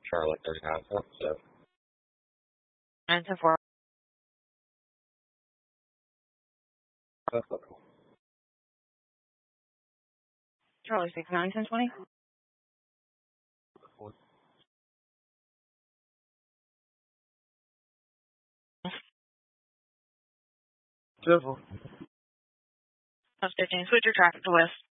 Charlotte 39, so. And 10-4. That's okay. Charlie 69, 10-20. Civil. That's 15. Switch your traffic to west.